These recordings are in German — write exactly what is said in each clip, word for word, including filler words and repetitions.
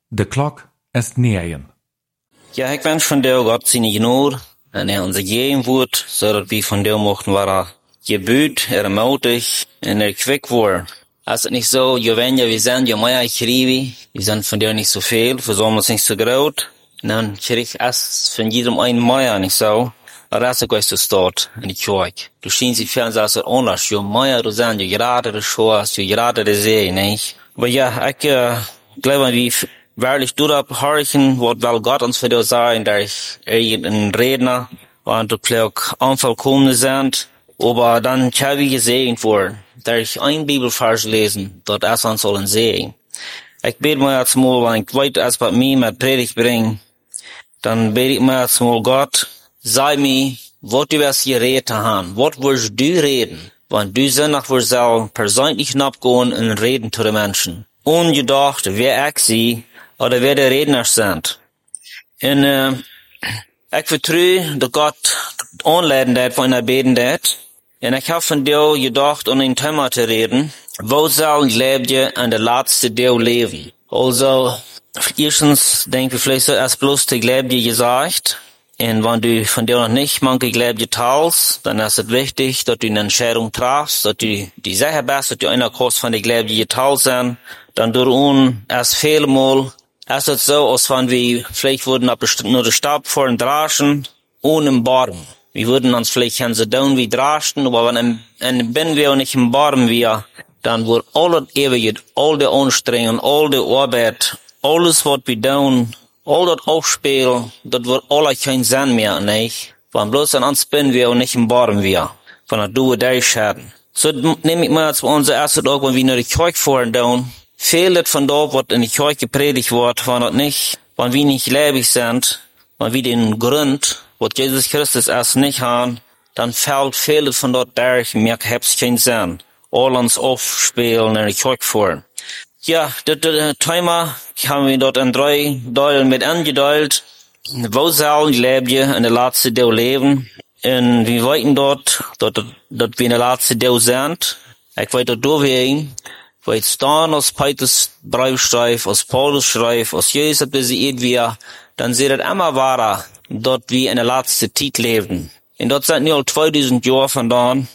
De klok est negen. Ja, ik wens van jou God zijn genade en er ons gegeven wordt, zodat we van jou mochten worden gebuut, ermutig en erquickt worden. Als het niet zo, je wenn ja, wir sind ja mehr geschrieben, wir sind von dir nicht so viel, wir sind uns nicht so groß, und dann krieg ich erst von jedem einen mehr nicht so, aber das ist auch so stort in die Kirche. Du schienst die Fernsehen als er anders, jo mehr du sind, jo gerade der Show, jo gerade der See, nicht? Aber ja, ich äh, glaube, wie wirklich du da horchen, was will Gott uns für dich sagen, da ich irgendein Redner, und du glaub, unvollkommen sind, aber dann kann ich gesegnet worden. Da ich ein Bibelvers lesen, dort erst an sollen sehen. Ich bete mir jetzt mal, wenn ich weit als bei mir mit Predigt bringe, dann bete ich mir jetzt mal, Gott, sei mir, was du wirst geredet haben, was willst du reden, wenn du sinnach wirst auch persönlich abgehen und reden zu den Menschen. Ungedacht, wer ich sie, oder wer der Redner sind. Und, äh, ich vertraue, dass Gott anleiten wird, wenn er beten wird. En ik heb van jou gedacht om een thema te reden. Wo soll je aan de laatste deel leven? Also, erstens denk ik vielleicht erst bloß die Gläubige gesagt. Und wenn du von dir noch nicht manche Gläubige teilst, dann ist es wichtig, dass du eine Entscheidung triffst, dass du die sicher bist, dass du einer Kurs von den Gläubigen geteilt sind. Dann durch erst vielmal, ist es so, als wenn wir vielleicht würden nur den Stab vor den Draschen ohne einen Baum. Wir würden uns vielleicht ganz down wie drasten, aber wenn ein bin wir nicht im Baum wir, dann wird alles ewig, all die Anstrengung, all die Arbeit, alles was wir tun, all das Aufspiel, das wird alle kein Sinn mehr, nicht? Wenn bloß an uns bin wir und nicht im Baum wir, von der Duhe durchschaden. So nehme ich mal als unser erster Tag, wenn wir nur die Kirche fahren tun, fehlt von dort, was in die Kirche gepredigt wird, wenn das nicht, wenn wir nicht lebendig sind, wenn wir den Grund, was Jesus Christus erst nicht haben, dann fällt vieles von dort durch, mir hab's keinen Sinn. All uns aufspielen in die Kirche fahren. Ja, das, das Thema haben wir dort in drei Teilen mit angeteilt. Wo sollen die Gläubigen in der letzten Teil leben? Und wir weiten dort, dort, dort wir in der letzten Teil sind. Ich weite durchgehen, weil es dann aus Petrus Brief schreibt, aus Paulus schreibt, aus Jesus, bis sie wir, dann seht ihr immer wahrer, dort wir in der letzten Zeit leben. Und dort sind wir zweitausend Jahre von da. Und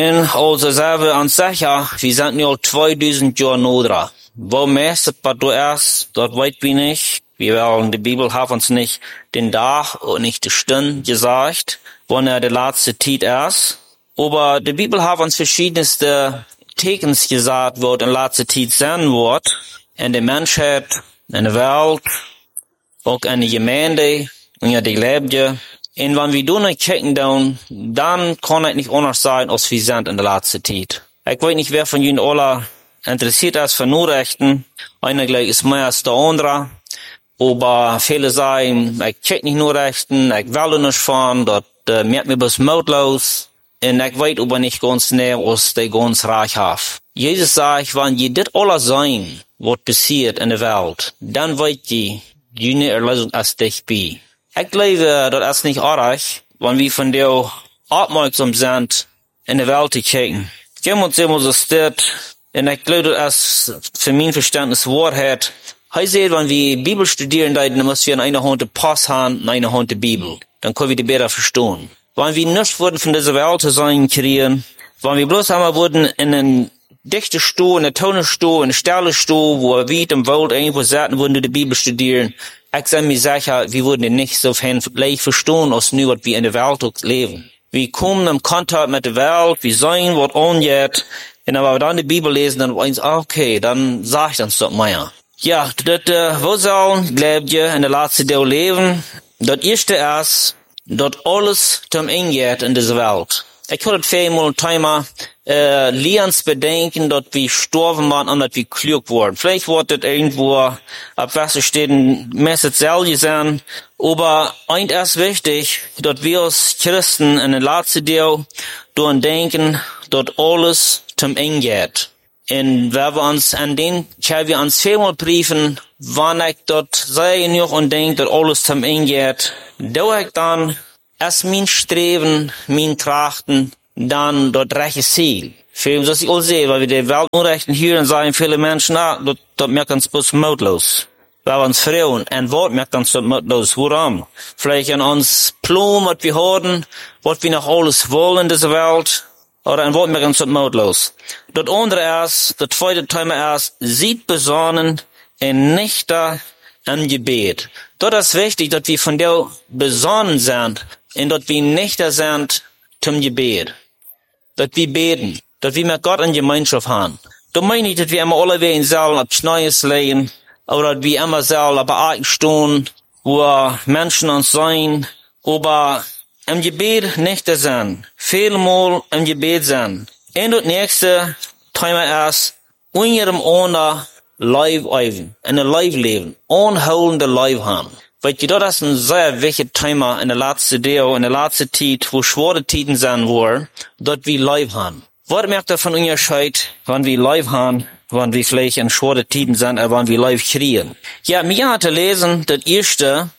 also selber an sich, ja, wir sind wir zweitausend Jahre nodra. Wo meistens, was du erst, dort weit wir nicht. Wir wollen, die Bibel hat uns nicht den Tag und nicht die Stunde gesagt, wann er die letzte Zeit ist. Aber die Bibel hat uns verschiedenste Tekens gesagt, wo in der letzten Zeit sein wird. In der Menschheit, in der Welt, auch in der Gemeinde, und ja, die Gläubige. Und wenn wir da nicht checken dann, dann kann es nicht anders sein, als wir sind in der letzten Zeit. Ich weiß nicht, wer von Ihnen alle interessiert ist für Nachrichten. Einer gleich ist mehr als der andere. Aber viele sagen, ich check nicht Nachrichten, ich will nicht fahren, das äh, macht mir bloß mutlos. Und ich weiß aber nicht ganz näher, was die ganz reich haben. Jesus sagt, wenn ihr das alles sein, was passiert in der Welt, dann wollt ihr, die Erlösung als dich bei. Ich glaube, das ist nicht arg, wenn wir von dir aufmerksam sind, in der Welt zu checken. Gehen wir uns immer so steht, und ich glaube, das ist für mein Verständnis Wahrheit. Heißt, wenn wir Bibel studieren, dann müssen wir in einer Hand den Pass haben, in einer Hand die Bibel. Dann können wir die besser verstehen. Wenn wir nicht würden von dieser Welt zu sein kriegen, wenn wir bloß einmal würden in einen dichten Stuhl, in einen Tonstuhl, in einen Sterlestuhl, wo wir im Wald irgendwo saßen, würden die Bibel studieren, ich sage mir sicher, wir würden nicht so viel gleich verstehen, als nur, was wir in der Welt leben. Wir kommen in Kontakt mit der Welt, wir sehen, was angeht, und wenn wir dann die Bibel lesen, dann wollen wir okay, dann sag ich uns doch mehr. Ja, das, äh, wo sollen Gläubige in der letzten Teil leben? Das erste ist, dort alles zum Ingeht in dieser Welt. Ich hatte vielmal ein Thema, äh, Lians bedenken, dass wir sterben waren und dass wir klug wurden. Vielleicht wird das irgendwo, ab was steht, ein Message selber sein. Aber eins ist wichtig, dass wir als Christen in der letzten Teil daran denken, dass alles zum Ingeht. Und wenn wir uns an den, können wir uns vielmal briefen, wann ich dort sehe noch und denke, dass alles zum Ingeht, da ich dann als mein Streben, mein Trachten, dann dort rechte Ziel. Für das ich auch sehe, weil wir die Weltunrechten hören, sagen viele Menschen, ah, dort, dort merken uns bloß mutlos. Weil uns Frauen ein Wort merkt uns dort mutlos. Warum? Vielleicht an uns Plum, was wir haben, was wir noch alles wollen in dieser Welt. Oder ein Wort merkt uns dort mutlos. Das andere ist, das zweite Thema ist, sieht besonnen und nicht da im Gebet. Dort ist wichtig, dass wir von der besonnen sind und dass wir nicht da sind zum Gebet. Dass wir beten. Dass wir mit Gott in Gemeinschaft haben. Da meine ich, dass wir immer alle wegen sollen auf Schneues legen. Oder dass wir immer sollen auf Arten stehen, wo Menschen uns sein. Aber im Gebet nicht da sind. Vielmal im Gebet sind. Und das nächste Thema ist, unserem ohne Live üben. In ein Live leben. Unholende Live haben. Weil das ist ein sehr wichtiges Thema in der letzten Deo, in der letzten Zeit, wo schwere Zeiten sind, wo dort wir Live haben. Was merkt ihr von Unterschied, wann wir Live haben, wann wir vielleicht in schwere Zeiten sind, oder wann wir Live kriegen? Ja, mir hatte lesen, das erste,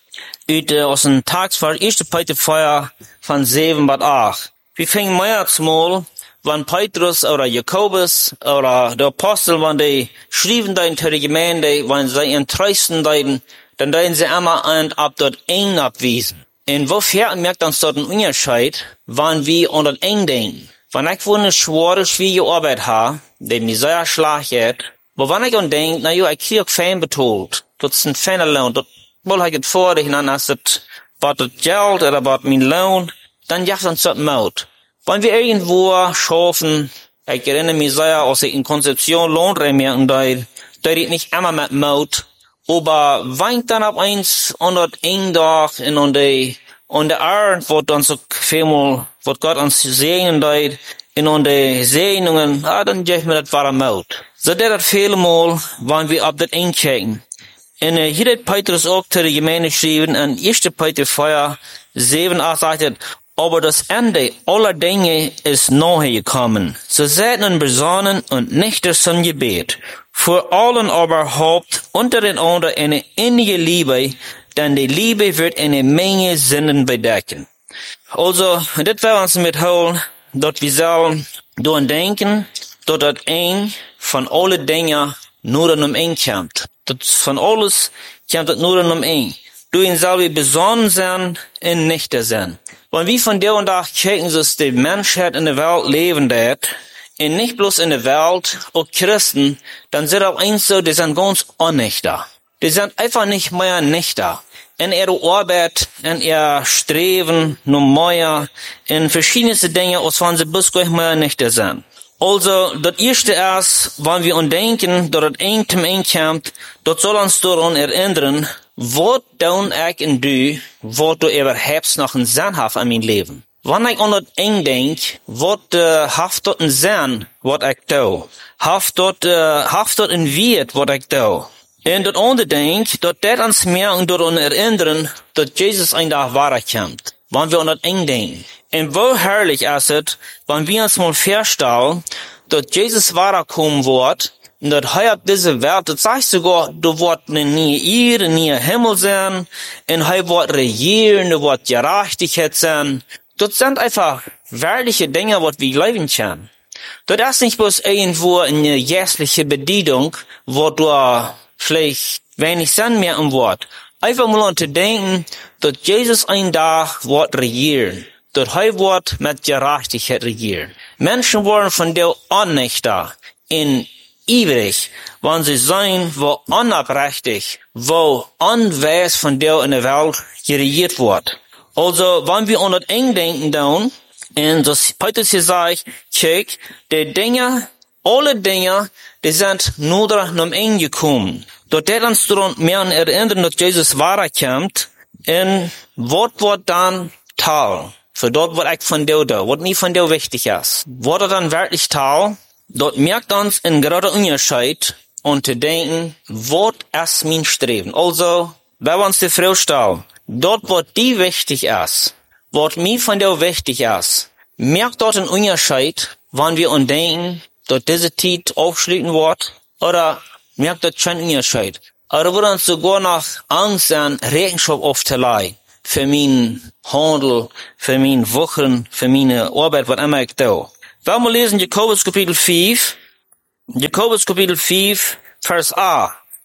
aus dem Tagsvers, erste Peter vier von sieben bis acht. Wir fingen mal mal, wann Petrus oder Jakobus oder der Apostel, wann die schrieben da in der Gemeinde, wann sie entrüsten da, dann deuten sie immer an, ab dort eng abwiesen. Und wofür merkt uns dort ein Unterschied, wann wir unter eng denken. Wenn ich wohl eine schwere, schwierige Arbeit habe, die mir sehr schlecht hat, aber wenn ich an denke, na ja, ich krieg fein betont, das ist ein feiner Lohn, das will ich es vor, ich dann ist das, was das Geld oder was mein Lohn, dann jagt uns das Mut. Wenn wir irgendwo schaffen, ich erinnere mich sehr, als ich in Konzeption Lohnremerken da, da ich nicht immer mit Mut, aber weint dann ab eins und dort eng da in und die und der Art wird dann so vielmal, wird Gott uns segnen da in und die Segnungen, ah, dann gebe ich mir das wahre Mut. So der hat vielmal, wenn wir ab das eng checken. Und äh, hier hat Petrus auch zu der Gemeinde geschrieben, in erste Petrus vier, sieben, acht sagt er, aber das Ende aller Dinge ist nahe gekommen. So seid nun besonnen und nicht zum Gebet. Vor allen aber habt unter den anderen eine innige Liebe, denn die Liebe wird eine Menge Sünden bedecken. Also, das wir uns mitholen, dass wir sollen daran denken, dass das eng von allen Dingen nur um eng kommt. Das von alles kommt das nur um eng. Du ihn soll wir besonnen sein und nicht sein. Wenn wir von der und da checken, dass die Menschheit in der Welt leben wird, und nicht bloß in der Welt, auch Christen, dann sind auch eins so, die sind ganz unnicht da. Die sind einfach nicht mehr nicht da. In ihrer Arbeit, in ihr Streben, nur mehr, in verschiedenste Dinge, als wenn sie bis gleich mehr nicht da sind. Also, das erste ist, wenn wir uns denken, dass das eng zum eng kommt, das soll uns daran erinnern, was tun ich und du, was du überhaupt noch einen Sinn hast an mein Leben. Wenn ich an das eng denk, was uh, haft dort einen Sinn, was ich tue. Haft dort, uh, haft dort ein Wert, was ich tue. Und das andere denk, dass das uns mehr und daran erinnern, dass Jesus ein Tag wiederkommt. Wenn wir an das eng denken. Und wo herrlich ist es, wenn wir uns mal feststellen, dass Jesus wiederkommen wird, und dass er auf diese Welt, das sagt sogar, du wirst nie Erde, nie Himmel sein, und er wird regieren, du wirst Gerechtigkeit sein. Das sind einfach wirkliche Dinge, was wir leben können. Das ist nicht bloß irgendwo eine jährliche Bedienung, wo du vielleicht wenig Sinn mehr im Wort. Einfach mal an zu denken, dass Jesus ein Tag wird regieren. Dass er wird mit Gerechtigkeit regieren. Menschen wollen von der an nicht da. In ewig, wenn sie sein, wo unabrechtig, wo unweis von der in der Welt geregiert wird. Also, wenn wir an das eng denken dann, und das Petrus hier sagt, check, die Dinge, alle Dinge, die sind nur noch eng gekommen. Dort der uns daran mehr erinnern, dass Jesus wiederkommt, und was wird dann Teil? Für dort, was ich von dir da, was mir von dir wichtig ist. Was er dann wirklich Teil? Dort merkt uns in gerade Unterschied, und zu denken, was ist mein Streben? Also, wenn wir uns die Frage stellen, dort, was die wichtig ist, was mir von dir wichtig ist, merkt dort einen Unterschied, wenn wir uns denken, dass diese Zeit aufschließen wird, oder merkt dort schon einen Unterschied. Oder wird uns sogar noch Angst sein, Rechenschaft aufzuleiten, für meinen Handel, für meine Wochen, für meine Arbeit, was immer ich tue. Wenn wir lesen Jakobus Kapitel fünf, Jakobus Kapitel fünf, Vers acht.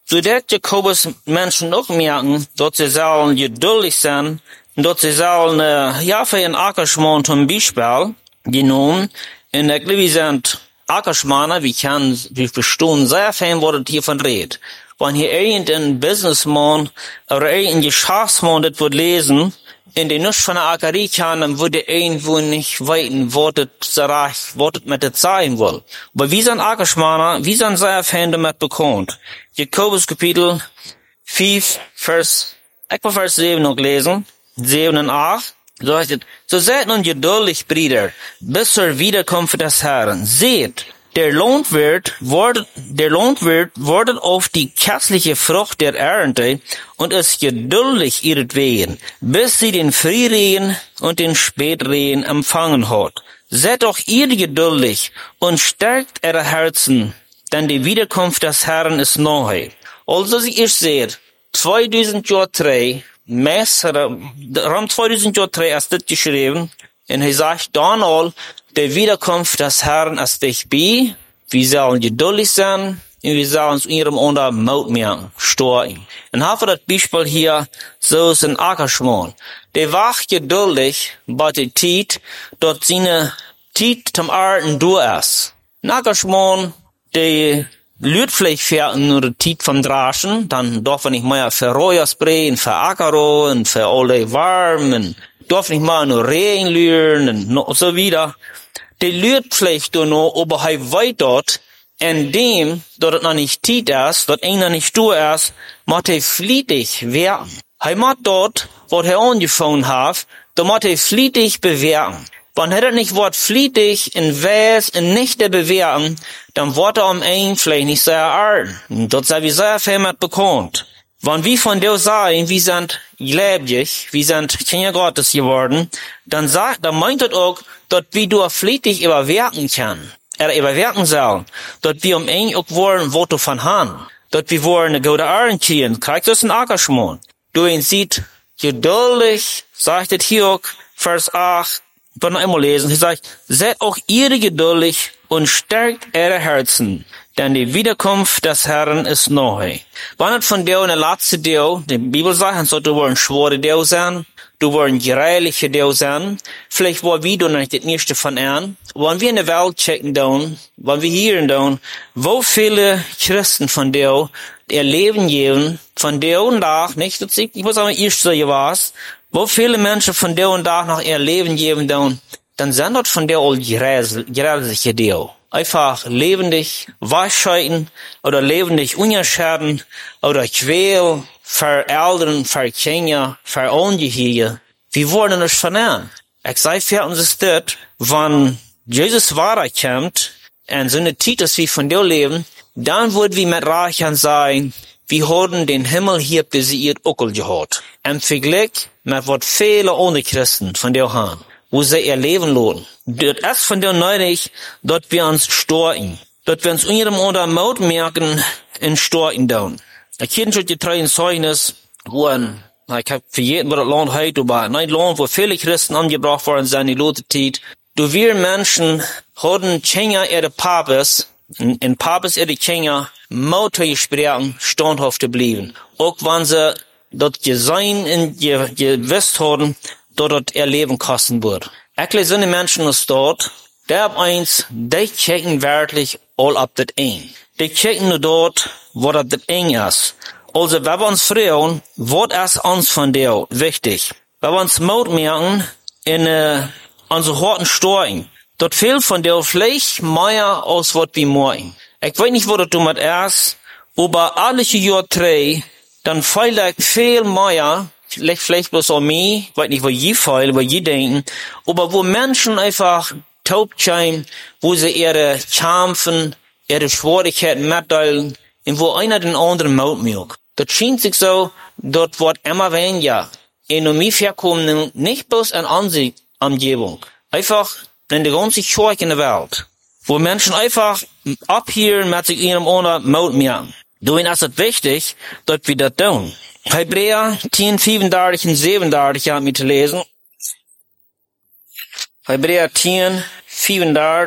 so dat Jakobus Menschen auch merken, dort sie sollen geduldig sein, dort sie sollen, äh, ja, für ein Ackerschmann zum Beispiel genommen, und ich glaube, wir sind Ackerschmanner, wir kennen, wir verstehen sehr viel, was das hiervon redet. Wenn hier irgendein Businessman oder irgendein Geschäftsmann das wird lesen, in den nicht von der Ackerie kann, dann würde er irgendwo nicht weiten, was das erreicht, was das mit der sein will. Aber wir sind Ackerschmanner, wir sind sehr viel damit bekannt. Jakobus Kapitel fünf, Vers, ich will Vers sieben noch lesen, sieben und acht. So heißt es, so seid nun geduldig, Brüder, bis zur Wiederkunft des Herrn. Seht, der Landwirt wird, der Landwirt wartet auf die köstliche Frucht der Ernte und ist geduldig ihretwegen, bis sie den Frühregen und den Spätregen empfangen hat. Seid auch ihr geduldig und stärkt eure Herzen, denn die Wiederkunft des Herrn ist nahe. Also, wie ihr seht, zweitausenddrei, Messer, rund zweitausenddrei ist das geschrieben, und er sagt dann all, der Wiederkunft des Herrn ist dich bei, wir sollen geduldig sein, und wir sollen uns ihrem unter Mut merken, steuern. Und haben wir das Beispiel hier, so ist ein Ackerschmann. Der war geduldig, bei der Zeit, dort seine Zeit zum Arten du ist. Ein Ackerschmann, der lüt vielleicht für nur die Zeit vom Draschen, dann darf er nicht mehr für Räuer sprayen, für Ackero, und für alle Warmen, darf nicht mal nur Regen lüren, und so wieder. Der lürt vielleicht nur, aber er weiß dort, in dem, dort noch nicht Zeit ist, dort einer nicht du ist, muss er flietig werden. Er muss dort, wo er angefangen hat, da muss er flietig bewerten. Wenn er nicht Wort flietig in Wes in nicht der bewerten, dann wird er um ein vielleicht nicht sehr arm. Dort sei wir sehr viel mit bekannt. Wenn wir von dir sagen, wir sind gläubig, wir sind Kinder Gottes geworden, dann sagt, dann meint das auch, dort wie du flietig überwerten kann, er überwerten soll, dort wir um ein auch wollen, wo du von haben, dort wir wollen eine gute Arm kriegen, kriegst du es ein Ackerschmann. Du ihn sieht, geduldig, sagt es hier auch, Vers acht, ich will noch einmal lesen, er sagt, seid auch ihr geduldig und stärkt eure Herzen, denn die Wiederkunft des Herrn ist nahe. Wenn es von dir in der letzten Deo, die Bibel sagt, so du wollen schwere Deo sein, du wollen gereiliche Deo sein, vielleicht wollen wir du nicht das nächste von an. Wenn wir in der Welt checken down, wenn wir hier down, wo viele Christen von Deo ihr Leben geben, von Deo und Tag, nicht, ich muss aber erst so was, wo viele Menschen von Deo und Tag noch ihr Leben geben down, dann sind dort von Deo all gereisliche Deo. Einfach lebendig Wahrscheiten oder lebendig Ungescherden oder Quäl, Vereltern, Verkinder, Verungehege. Wir wollen nicht vernehmen. Ich sage für uns ist das, wenn Jesus weiterkommt und so eine Zeit, dass wir von dir leben, dann würden wir mit Reichern sagen, wir haben den Himmel hier besiegt auch gehabt. Im Vergleich mit was viele andere Christen von dir haben, wo sie ihr Leben lohnen. Das ist von der nötig, dort wir uns steuern. Dort wir uns unserem unter Mut merken, in steuern down. Ich kenne schon die drei Zeugnis, wo ein, ich hab vergessen, wo das Land heißt, aber ein Land, wo viele Christen angebracht worden sind, die Leute Zeit. Du, wir Menschen, haben Kinder ihre Papes, in Papes ihre Kinder, Mut gesprochen, standhaft geblieben. Auch wenn sie dort gesehen und gewusst haben, dort dort ihr Leben kosten wird. Ekle sind die Menschen ist dort, der ab eins, die checken wirklich all ab das ein. Die checken nur dort, wo das das ein ist. Also, wenn wir uns fragen, was ist uns von dir wichtig? Wenn wir uns Mut merken, in, äh, unsere harten Steuern, dort fehlt von dir vielleicht mehr als was wir morgen. Ich weiß nicht, wo das damit ist, aber alle Jahr drei, dann fehlt viel mehr, vielleicht, vielleicht bloß an mich, weiß nicht, wo je fehlt, wo je denken, aber wo Menschen einfach taub sein, wo sie ihre Kämpfen, ihre Schwierigkeiten mitteilen, und wo einer den anderen Mut merkt. Das scheint sich so, dort wird immer weniger. Und um mich herkommen, nicht bloß an unsere Umgebung, einfach in der ganzen Kirche in der Welt, wo Menschen einfach abhören, mit sich ihrem anderen Mut merken. Darum ist es wichtig, dass wir das tun. Hebräer zehn, fünfunddreißig und siebenunddreißig haben wir zu lesen. Hebräer zehn, fünfunddreißig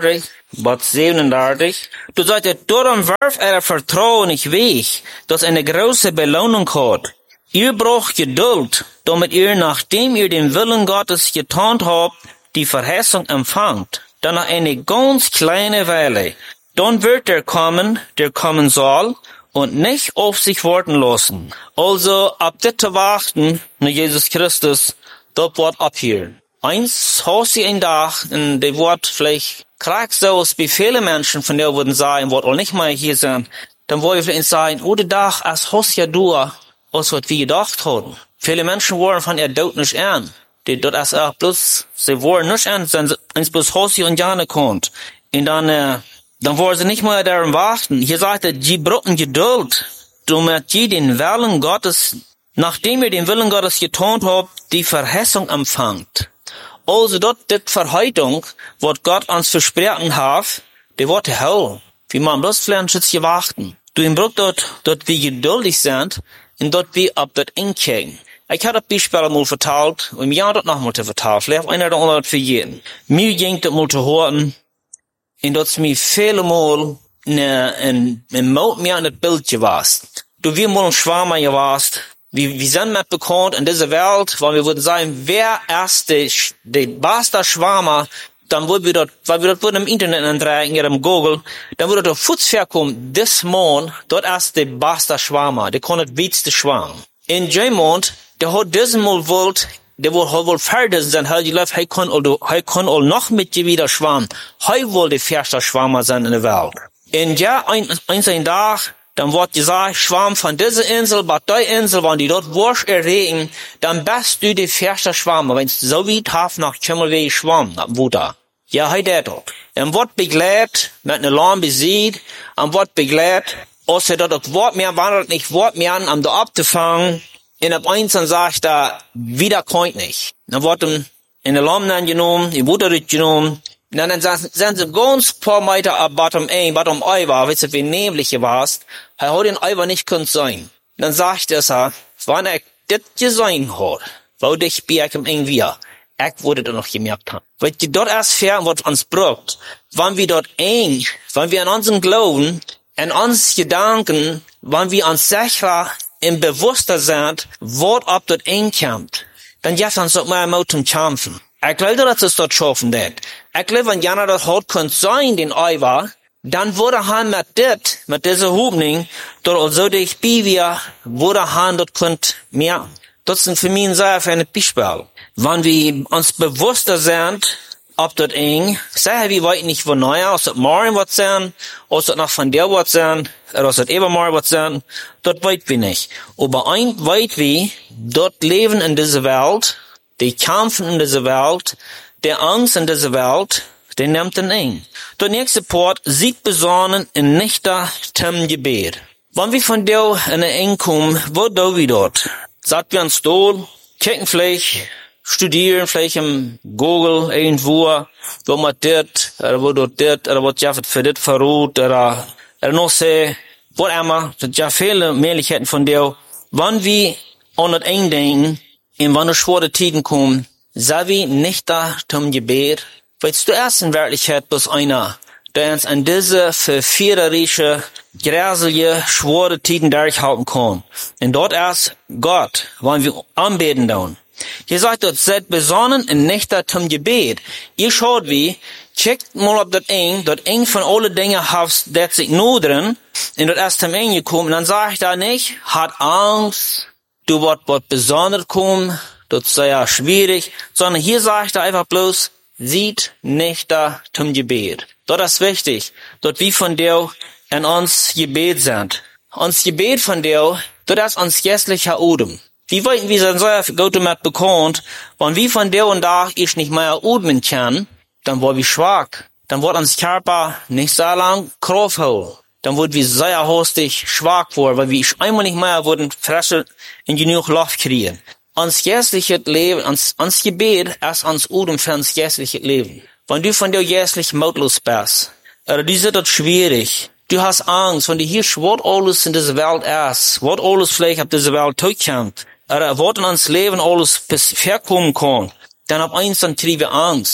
Vers siebenunddreißig. Du sagst, darum werft er Vertrauen nicht weg, dass eine große Belohnung hat. Ihr braucht Geduld, damit ihr, nachdem ihr den Willen Gottes getan habt, die Verheißung empfangt. Dann noch eine ganz kleine Weile. Dann wird er kommen, der kommen soll, und nicht auf sich warten lassen. Also, ab das warten, nur Jesus Christus, das wird abhören. Eins, hast du ein Tag, und der wird vielleicht krank so, wie viele Menschen von der würden sagen, wird auch nicht mal hier sein, dann wollte ich vielleicht sagen, oh, der Tag, als hast ja du, als was wir gedacht haben. Viele Menschen wollen von ihr Tod nicht an. Die dort als auch bloß, sie wollen nicht an, wenn es bloß hast und Jahre kommt. Und dann, äh, dann wollen sie nicht mehr darum warten. Hier sagt er, die brauchen Geduld, damit ihr den Willen Gottes, nachdem ihr den Willen Gottes getan habt, die Verheißung empfangt. Also dort, die Verheißung, was Gott uns versprochen hat, die wird hell. Wie man bloß vielleicht jetzt warten. Du im Bruch dort, dort wir geduldig sind, und dort wir ab dort inkriegen. Ich hatte das Beispiel mal vertalt, und mir hat das noch mal vertalt. Vielleicht einer oder andere für jeden. Mir ging das mal zu hören, und dort mir viele Mal ne, ein, ein Mut mir an das Bild gewesen. Du wir mal ein Schwammer gewesen. Wir, wir sind mit bekannt in dieser Welt, weil wir würden sagen, wer erst der, der beste Schwammer, dann würden wir dort, weil wir dort würden im Internet antragen, oder im Google, dann würde dort Fuß verkommen, this Mann, dort erst der beste Schwammer, der kann das witzigste Schwamm. In Jemond, der hat diesen Mal wollt, der wohl, wohl fertig sein, er läuft, er kann, er kann auch noch mit dir wieder schwammen. Er will der erste Schwammer sein in der Welt. In ja, ein, ein Tag, dann wird gesagt, Schwamm von dieser Insel, bei der Insel, wenn die dort Wurst erregen, dann bist du der erste Schwammer, wenn es so weit haft nach Schimmelweg schwamm, nach Wuta. Ja, hey, der dort. Er wird begleitet, mit einer Lampe besiegt, er wird begleitet, als er dort Wort mehr wandert, nicht Wort mehr an, um da abzufangen, und ab eins dann sagt er, wieder kommt nicht. Dann wird ihm in der Lampe genommen, die Wuta genommen, und dann sind sie ganz paar Meter ab Bottom ein, Bottom Eiver, weißt du, wie nämlich hier warst, er hat den Eiver nicht können sein. Dann sagt er, wenn er das gesehen hat, wollte ich bei ihm irgendwie, ich würde das noch gemerkt haben. Weil die dort erst fern, was uns braucht, wenn wir dort eng, wenn wir an unseren Glauben, an uns Gedanken, wenn wir uns sicher im Bewusster sind, was ab dort eng kommt, dann jetzt uns auch mal mal zum Kämpfen. Ich glaube, dass es dort schaffen wird. Ich glaube, wenn Jana das hat, könnte sein, den Eiver, dann würde han mit dit, mit dieser Hubning, dort also dich bei wir, würde han dort könnt mehr. Das sind für mich sehr für eine Beispiel. Wenn wir uns bewusster sind, ob dort eng, sagen wir weit nicht von neu, aus dort morgen was sein, aus dort noch von der was sein, oder aus dort übermorgen was sein, dort weit wir nicht. Aber ein weit wir, dort leben in dieser Welt, die kämpfen in dieser Welt, der Angst in dieser Welt, der nimmt den eng. Der nächste Part sieht besonnen in nächter tem Gebet. Wenn wir von der in der eng kommen, wo do wir dort? Sagt wir ans Stuhl, kicken vielleicht, studieren vielleicht im Google irgendwo, wo man dit, oder wo dort dit, oder wo ja für dit verruht, oder, oder noch se, wo immer, das ja viele Möglichkeiten von der. Wenn wir an das eng denken, und wenn schwere Tiden kommen, sei wir nicht da zum Gebet, weil du erst in Wirklichkeit bloß einer, der uns an diese verführerische, gräselige, schwere Tiden durchhalten kann. Und dort erst Gott, wollen wir anbeten dann. Hier sagt dort, seid besonnen und nicht da zum Gebet. Ihr schaut wie, checkt mal ob dort eng, dort eng von alle Dinge hast, der sich nur drin, und dort erst zum eng gekommen, dann sag ich da nicht, hat Angst, du wird wird besonders kommen, das sei ja schwierig, sondern hier sage ich da einfach bloß, sieht nicht da zum Gebet. Dort ist wichtig, dort wie von dir an uns Gebet sind. Uns Gebet von dir, dort ist uns gästlicher Odem. Wie wollten wir sein sehr gut damit bekannt, wenn wir von dir und da ich nicht mehr atmen kann, dann wird wir schwach. Dann wird uns Körper nicht so lang Kraft holen. Dann wird wir sehr hastig schwach worden, weil wir einmal nicht mehr würden frische und genug Luft kriegen. Uns geistliches Leben, uns, uns Gebet ist uns Odem für uns geistliches Leben. Wenn du von dir geistlich mutlos bist, oder du siehst das schwierig, du hast Angst, wenn du hier was alles in dieser Welt ist, was alles vielleicht auf dieser Welt zurückkommt, oder was in uns Leben alles bis verkommen kann, dann ab eins dann kriegen wir Angst.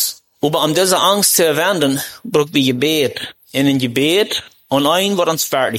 Aber um diese Angst zu überwinden, brauchen wir Gebet. In ein Gebet, und ein wird uns fertig